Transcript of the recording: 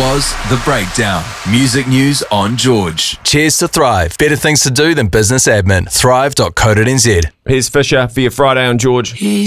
was The Breakdown. Music news on George. Cheers to Thrive. Better things to do than business admin. Thrive.co.nz. Here's Fisher for your Friday on George.